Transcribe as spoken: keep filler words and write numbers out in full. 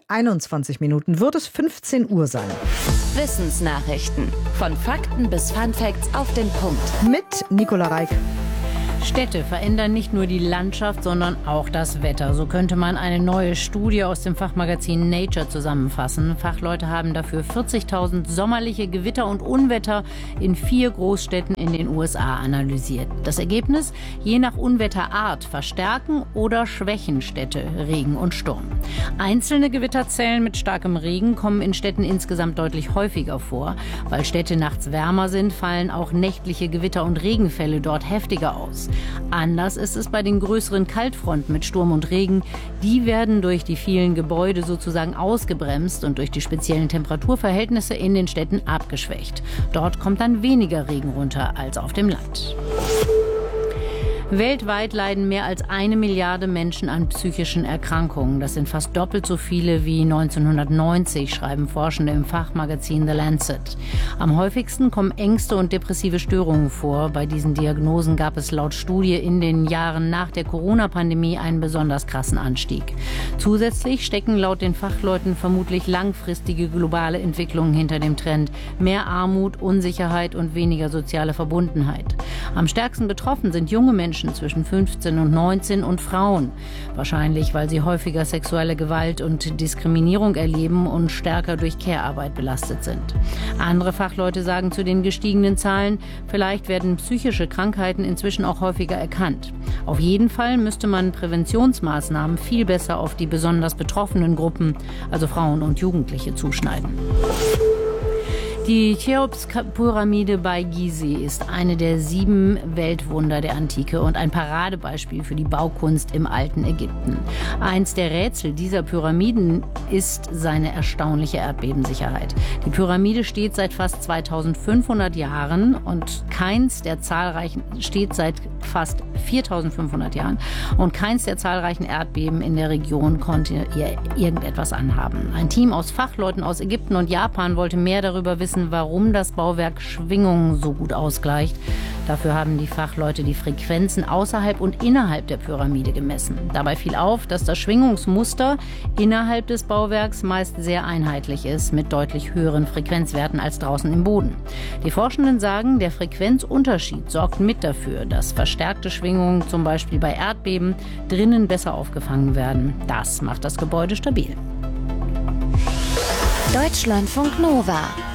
einundzwanzig Minuten wird es fünfzehn Uhr sein. Wissensnachrichten. Von Fakten bis Funfacts auf den Punkt. Mit Nicola Reik. Städte verändern nicht nur die Landschaft, sondern auch das Wetter. So könnte man eine neue Studie aus dem Fachmagazin Nature zusammenfassen. Fachleute haben dafür vierzigtausend sommerliche Gewitter und Unwetter in vier Großstädten in den U S A analysiert. Das Ergebnis? Je nach Unwetterart verstärken oder schwächen Städte Regen und Sturm. Einzelne Gewitterzellen mit starkem Regen kommen in Städten insgesamt deutlich häufiger vor. Weil Städte nachts wärmer sind, fallen auch nächtliche Gewitter und Regenfälle dort heftiger aus. Anders ist es bei den größeren Kaltfronten mit Sturm und Regen. Die werden durch die vielen Gebäude sozusagen ausgebremst und durch die speziellen Temperaturverhältnisse in den Städten abgeschwächt. Dort kommt dann weniger Regen runter als auf dem Land. Weltweit leiden mehr als eine Milliarde Menschen an psychischen Erkrankungen. Das sind fast doppelt so viele wie neunzehnhundertneunzig, schreiben Forschende im Fachmagazin The Lancet. Am häufigsten kommen Ängste und depressive Störungen vor. Bei diesen Diagnosen gab es laut Studie in den Jahren nach der Corona-Pandemie einen besonders krassen Anstieg. Zusätzlich stecken laut den Fachleuten vermutlich langfristige globale Entwicklungen hinter dem Trend. Mehr Armut, Unsicherheit und weniger soziale Verbundenheit. Am stärksten betroffen sind junge Menschen zwischen fünfzehn und neunzehn und Frauen. Wahrscheinlich, weil sie häufiger sexuelle Gewalt und Diskriminierung erleben und stärker durch Care-Arbeit belastet sind. Andere Fachleute sagen zu den gestiegenen Zahlen, vielleicht werden psychische Krankheiten inzwischen auch häufiger erkannt. Auf jeden Fall müsste man Präventionsmaßnahmen viel besser auf die besonders betroffenen Gruppen, also Frauen und Jugendliche, zuschneiden. Die Cheops-Pyramide bei Gizeh ist eine der sieben Weltwunder der Antike und ein Paradebeispiel für die Baukunst im alten Ägypten. Eins der Rätsel dieser Pyramiden ist seine erstaunliche Erdbebensicherheit. Die Pyramide steht seit fast zweitausendfünfhundert Jahren und keins der zahlreichen steht seit fast viertausendfünfhundert Jahren und keins der zahlreichen Erdbeben in der Region konnte ihr irgendetwas anhaben. Ein Team aus Fachleuten aus Ägypten und Japan wollte mehr darüber wissen, warum das Bauwerk Schwingungen so gut ausgleicht. Dafür haben die Fachleute die Frequenzen außerhalb und innerhalb der Pyramide gemessen. Dabei fiel auf, dass das Schwingungsmuster innerhalb des Bauwerks meist sehr einheitlich ist, mit deutlich höheren Frequenzwerten als draußen im Boden. Die Forschenden sagen, der Frequenzunterschied sorgt mit dafür, dass verstärkte Schwingungen, zum Beispiel bei Erdbeben, drinnen besser aufgefangen werden. Das macht das Gebäude stabil. Deutschlandfunk Nova.